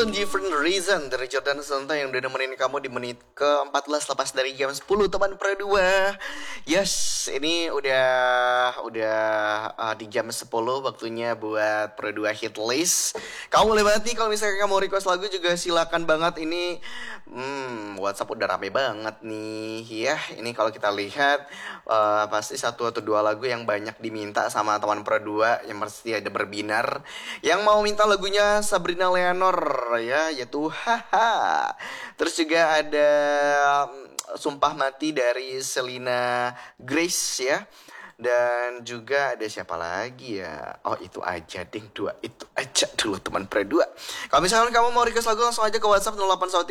On Different Reason dari Jordan Santo yang udah nemenin kamu di menit ke-14 lepas dari jam 10 teman Pro 2. Yes, ini udah di jam 10 waktunya buat Pro 2 hit list. Kamu boleh banget nih kalau misalnya kamu request lagu juga silakan banget. Ini WhatsApp udah rame banget nih ya. Ini kalau kita lihat pasti satu atau dua lagu yang banyak diminta sama teman Pro 2 yang pasti ada berbinar. Yang mau minta lagunya Sabrina Leonor ya, yaitu Haha. Terus juga ada Sumpah Mati dari Selena Grace ya. Dan juga ada siapa lagi ya? Oh itu aja ding, dua itu aja dulu teman Pro 2. Kalau misalkan kamu mau request lagu langsung aja ke WhatsApp 0813